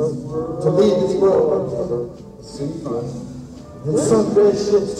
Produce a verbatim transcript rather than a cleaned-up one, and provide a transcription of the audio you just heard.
to leave this world. And some red ships